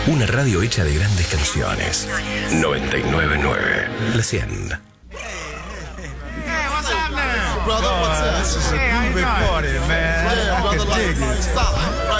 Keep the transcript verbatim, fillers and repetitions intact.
Una radio hecha de grandes canciones. noventa y nueve punto nueve. La cien. Brother, what's up? This is a Hey, how you groovy doing? party, man. Yeah, I brother, can like, dig it. stop right